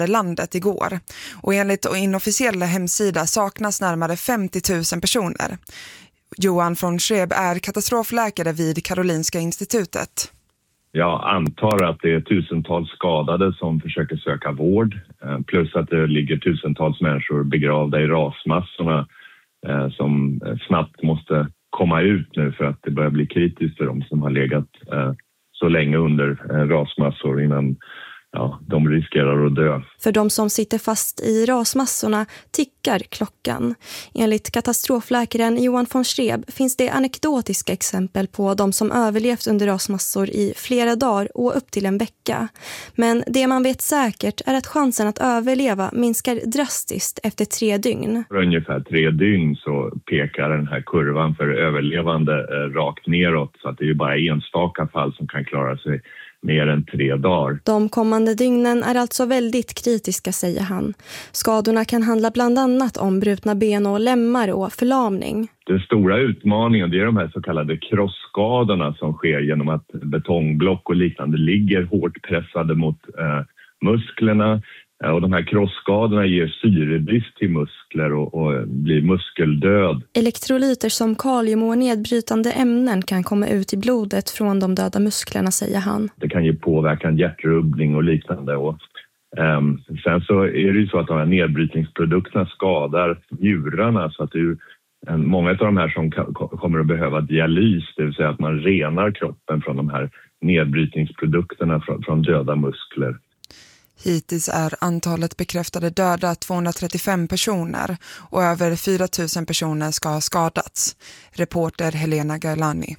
lämnade landet igår. Och enligt inofficiella hemsida saknas närmare 50 000 personer. Johan von Schreeb är katastrofläkare vid Karolinska institutet. Jag antar att det är tusentals skadade som försöker söka vård. Plus att det ligger tusentals människor begravda i rasmassorna som snabbt måste komma ut nu för att det börjar bli kritiskt för dem som har legat så länge under rasmassor innan de riskerar att dö. För de som sitter fast i rasmassorna tickar klockan. Enligt katastrofläkaren Johan von Schreeb finns det anekdotiska exempel på de som överlevt under rasmassor i flera dagar och upp till en vecka. Men det man vet säkert är att chansen att överleva minskar drastiskt efter 3 dygn. För ungefär 3 dygn så pekar den här kurvan för överlevande rakt neråt, så att det är ju bara enstaka fall som kan klara sig mer än 3 dagar. De kommande dygnen är alltså väldigt kritiska, säger han. Skadorna kan handla bland annat om brutna ben och lemmar och förlamning. Den stora utmaningen, det är de här så kallade krossskadorna som sker genom att betongblock och liknande ligger hårt pressade mot musklerna. Och de här krossskadorna ger syrebrist till muskler och blir muskeldöd. Elektrolyter som kalium och nedbrytande ämnen kan komma ut i blodet från de döda musklerna, säger han. Det kan ge påverkan, hjärtrubbning och liknande. Och, sen så är det ju så att de här nedbrytningsprodukterna skadar njurarna, så att det är många av de här som kommer att behöva dialys, det vill säga att man renar kroppen från de här nedbrytningsprodukterna från döda muskler. Hittills är antalet bekräftade döda 235 personer och över 4 000 personer ska ha skadats. Reporter Helena Garlani.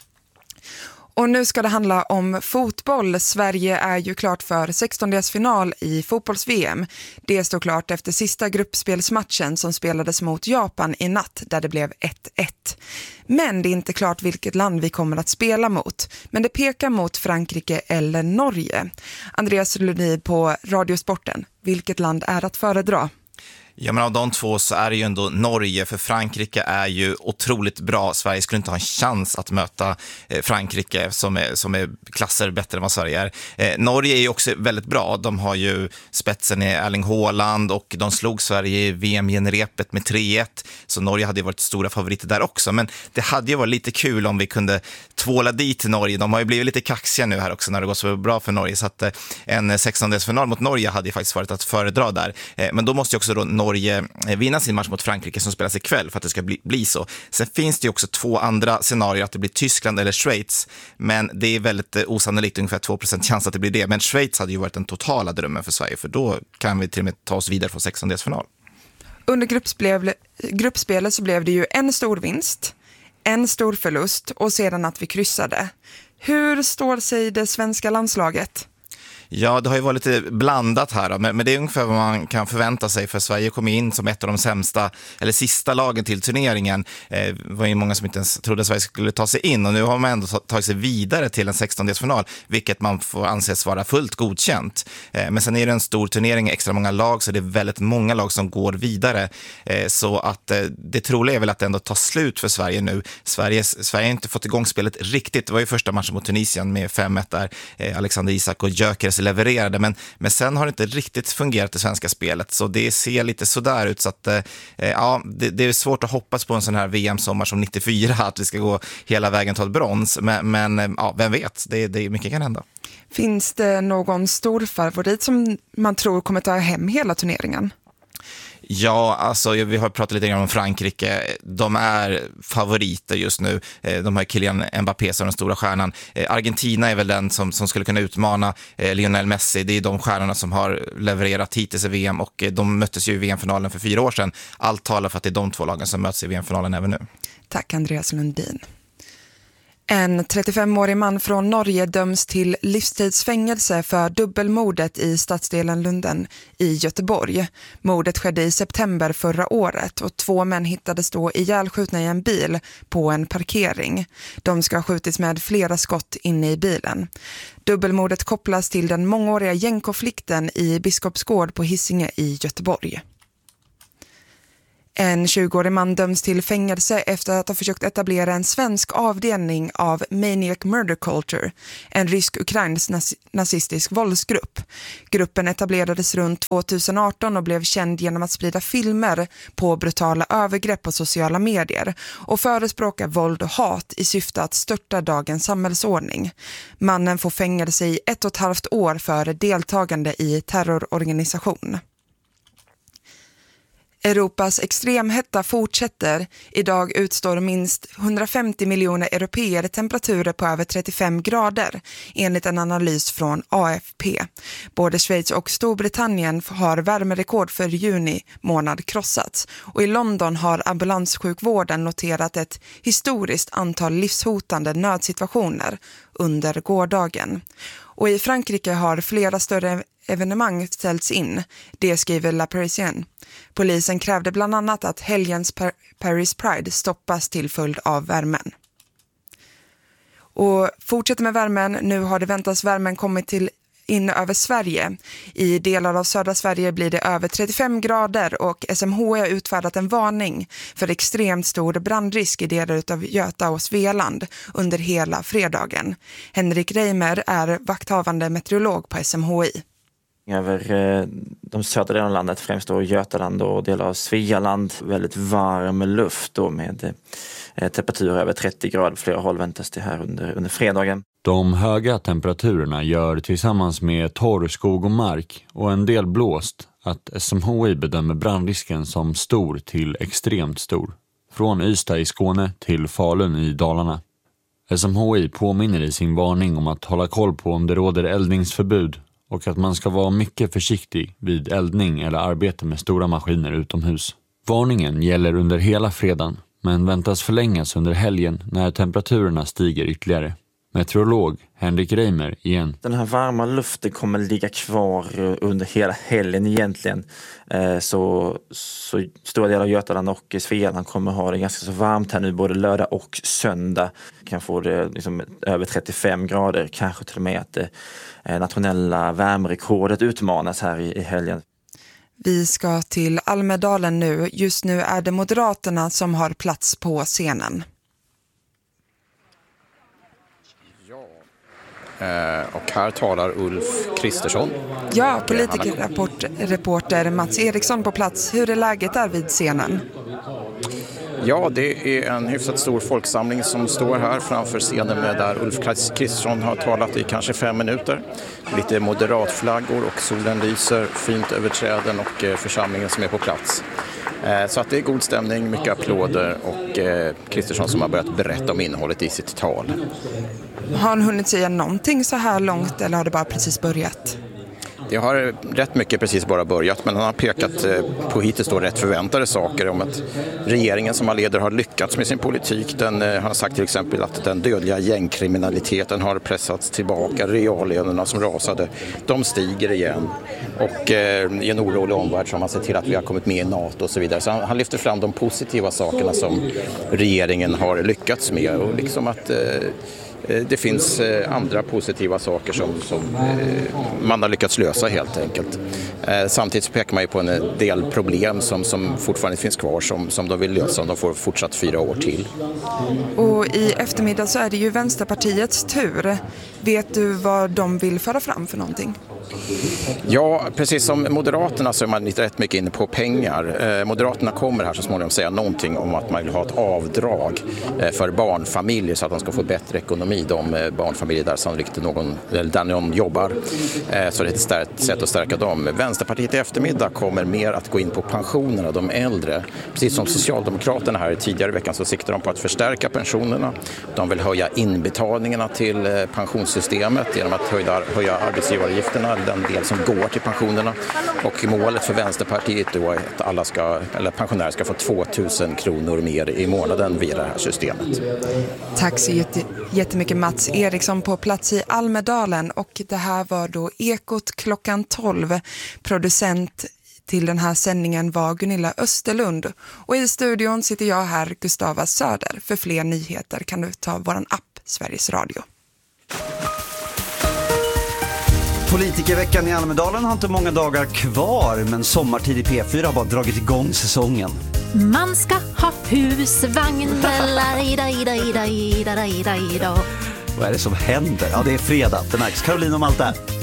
Och nu ska det handla om fotboll. Sverige är ju klart för 16-delsfinal i fotbolls-VM. Det står klart efter sista gruppspelsmatchen som spelades mot Japan i natt, där det blev 1-1. Men det är inte klart vilket land vi kommer att spela mot. Men det pekar mot Frankrike eller Norge. Andreas Lundin på Radiosporten. Vilket land är att föredra? Ja, men av de två så är det ju ändå Norge, för Frankrike är ju otroligt bra. Sverige skulle inte ha en chans att möta Frankrike som är klasser bättre än vad Sverige är. Norge är ju också väldigt bra. De har ju spetsen i Erling Haaland och de slog Sverige i VM-genrepet med 3-1. Så Norge hade ju varit stora favoriter där också. Men det hade ju varit lite kul om vi kunde tvåla dit Norge. De har ju blivit lite kaxiga nu här också när det går så bra för Norge. Så att en 16-delsfinal mot Norge hade ju faktiskt varit att föredra där. Men då måste ju också då Norge vinna sin match mot Frankrike som spelas ikväll för att det ska bli så. Sen finns det ju också 2 andra scenarier, att det blir Tyskland eller Schweiz, men det är väldigt osannolikt, ungefär 2% chans att det blir det. Men Schweiz hade ju varit den totala drömmen för Sverige, för då kan vi till och med ta oss vidare från 16-delsfinal. Under gruppspelet så blev det ju en stor vinst, en stor förlust och sedan att vi kryssade. Hur står sig det svenska landslaget? Ja, det har ju varit lite blandat här, men det är ungefär vad man kan förvänta sig, för Sverige kom in som ett av de sämsta eller sista lagen till turneringen. Det var ju många som inte ens trodde att Sverige skulle ta sig in, och nu har man ändå tagit sig vidare till en 16-delsfinal, vilket man får anses vara fullt godkänt. Men sen är det en stor turnering, extra många lag, så det är väldigt många lag som går vidare. Så att det troliga är väl att det ändå tar slut för Sverige nu. Sverige har inte fått igång spelet riktigt. Det var ju första matchen mot Tunisien med 5-1 där. Alexander Isak och Gyökeres levererade, men sen har det inte riktigt fungerat det svenska spelet, så det ser lite sådär ut, så att det är svårt att hoppas på en sån här VM-sommar som 94, att vi ska gå hela vägen till ett brons, men vem vet, det mycket kan hända. Finns det någon stor favorit som man tror kommer ta hem hela turneringen? Ja, alltså vi har pratat lite grann om Frankrike. De är favoriter just nu. De har Kylian Mbappé som den stora stjärnan. Argentina är väl den som skulle kunna utmana Lionel Messi. Det är de stjärnorna som har levererat hittills i VM, och de möttes ju i VM-finalen för 4 år sedan. Allt talar för att det är de 2 lagen som möts i VM-finalen även nu. Tack Andreas Lundin. En 35-årig man från Norge döms till livstidsfängelse för dubbelmordet i stadsdelen Lunden i Göteborg. Mordet skedde i september förra året och 2 män hittades då ihjälskjutna i en bil på en parkering. De ska ha skjutits med flera skott inne i bilen. Dubbelmordet kopplas till den mångåriga gängkonflikten i Biskopsgård på Hisingen i Göteborg. En 20-årig man döms till fängelse efter att ha försökt etablera en svensk avdelning av Maniac Murder Culture, en rysk-ukrainsk nazistisk våldsgrupp. Gruppen etablerades runt 2018 och blev känd genom att sprida filmer på brutala övergrepp på sociala medier och förespråka våld och hat i syfte att störta dagens samhällsordning. Mannen får fängelse i 1,5 år för deltagande i terrororganisation. Europas extremhetta fortsätter. Idag utstår minst 150 miljoner europeer temperaturer på över 35 grader, enligt en analys från AFP. Både Schweiz och Storbritannien har värmerekord för juni månad krossats. Och i London har ambulanssjukvården noterat ett historiskt antal livshotande nödsituationer under gårdagen. Och i Frankrike har flera större evenemang ställts in. Det skriver La Parisienne. Polisen krävde bland annat att helgens Paris Pride stoppas till följd av värmen. Och fortsätter med värmen. Nu har det väntats värmen kommit till in över Sverige. I delar av södra Sverige blir det över 35 grader och SMHI har utfärdat en varning för extremt stor brandrisk i delar av Göta och Svealand under hela fredagen. Henrik Reimer är vakthavande meteorolog på SMHI. Över de södra delarna av landet, främst då Götaland och delar av Svealand, väldigt varm luft då med temperaturer över 30 grader. Flera håll väntas det här under fredagen. De höga temperaturerna gör tillsammans med torr skog och mark och en del blåst att SMHI bedömer brandrisken som stor till extremt stor. Från Ystad i Skåne till Falun i Dalarna. SMHI påminner i sin varning om att hålla koll på om det råder eldningsförbud och att man ska vara mycket försiktig vid eldning eller arbete med stora maskiner utomhus. Varningen gäller under hela fredagen men väntas förlängas under helgen när temperaturerna stiger ytterligare. Meteorolog Henrik Reimer igen. Den här varma luften kommer ligga kvar under hela helgen egentligen. Så stora delar av Götaland och Svealand kommer ha det ganska så varmt här nu både lördag och söndag. Kan få det liksom över 35 grader, kanske till och med att det nationella värmerekordet utmanas här i helgen. Vi ska till Almedalen nu. Just nu är det Moderaterna som har plats på scenen. Och här talar Ulf Kristersson. Ja, politikerreporter Mats Eriksson på plats. Hur är läget där vid scenen? Ja, det är en hyfsat stor folksamling som står här framför scenen med där Ulf Kristersson har talat i kanske 5 minuter. Lite moderatflaggor och solen lyser fint över träden och församlingen som är på plats. Så att det är god stämning, mycket applåder och Kristersson som har börjat berätta om innehållet i sitt tal. Har han hunnit säga någonting så här långt eller har det bara precis börjat? Det har rätt mycket precis bara börjat, men han har pekat på hittills då rätt förväntade saker om att regeringen som han leder har lyckats med sin politik. Han har sagt till exempel att den dödliga gängkriminaliteten har pressats tillbaka, reallönerna som rasade, de stiger igen. Och i en orolig omvärld så har man sett till att vi har kommit med i NATO och så vidare. Så han lyfter fram de positiva sakerna som regeringen har lyckats med och liksom att det finns andra positiva saker som man har lyckats lösa helt enkelt. Samtidigt pekar man ju på en del problem som fortfarande finns kvar som de vill lösa om de får fortsatt 4 år till. Och i eftermiddag så är det ju Vänsterpartiets tur. Vet du vad de vill föra fram för någonting? Ja, precis som Moderaterna så är man lite rätt mycket inne på pengar. Moderaterna kommer här så småningom säga någonting om att man vill ha ett avdrag för barnfamiljer så att de ska få bättre ekonomi. De barnfamiljer där sannolikt där någon jobbar. Så det är ett sätt att stärka dem. Vänsterpartiet i eftermiddag kommer mer att gå in på pensionerna, de äldre. Precis som Socialdemokraterna här tidigare i veckan så siktar de på att förstärka pensionerna. De vill höja inbetalningarna till pensionssystemet genom att höja arbetsgivaravgifterna, den del som går till pensionerna. Och målet för Vänsterpartiet då är att pensionärer ska få 2 000 kronor mer i månaden via det här systemet. Tack så jättemycket Mats Eriksson på plats i Almedalen, och det här var då Ekot klockan 12. Producent till den här sändningen var Gunilla Österlund, och i studion sitter jag här, Gustava Söder. För fler nyheter kan du ta våran app Sveriges Radio. Politikerveckan i Almedalen har inte många dagar kvar, men sommartid i P4 har bara dragit igång säsongen. Man ska ha husvagn. Vad är det som händer? Ja, det är fredag. Det märks. Caroline och Malte.